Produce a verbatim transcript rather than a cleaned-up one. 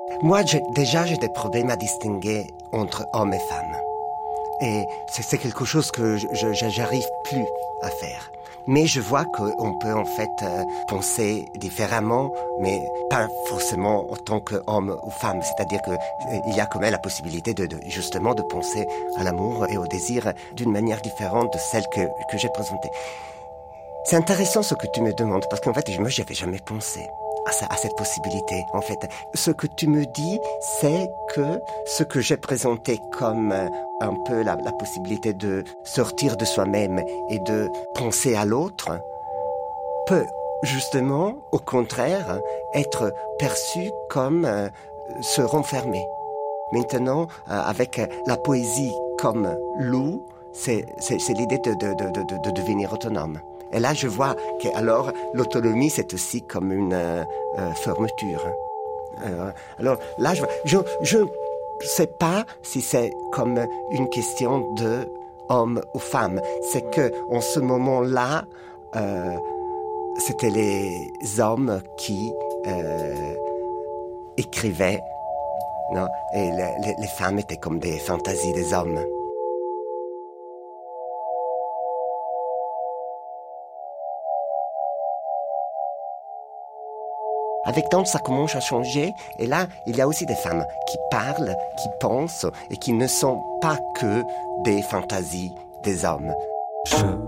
Moi, j'ai, déjà, j'ai des problèmes à distinguer entre hommes et femmes. Et c'est, c'est quelque chose que je, je, j'arrive plus à faire. Mais je vois qu'on peut en fait euh, penser différemment, mais pas forcément autant qu'homme ou femme. C'est-à-dire qu'il y a quand même la possibilité de, de justement de penser à l'amour et au désir d'une manière différente de celle que, que j'ai présentée. C'est intéressant ce que tu me demandes, parce qu'en fait, moi, j'y avais jamais pensé à, ça, à cette possibilité. En fait, ce que tu me dis, c'est que ce que j'ai présenté comme euh, un peu la, la possibilité de sortir de soi-même et de penser à l'autre peut justement, au contraire, être perçu comme euh, se renfermer. Maintenant, euh, avec la poésie comme loup, c'est, c'est, c'est l'idée de, de, de, de, de devenir autonome. Et là, je vois que alors l'autonomie, c'est aussi comme une euh, euh, fermeture. Euh, alors là, je je je sais pas si c'est comme une question de homme ou femme. C'est que en ce moment-là, euh, c'était les hommes qui euh, écrivaient, non, et les, les, les femmes étaient comme des fantasies des hommes. Avec le temps, ça commence à changer. Et là, il y a aussi des femmes qui parlent, qui pensent et qui ne sont pas que des fantasies des hommes. Je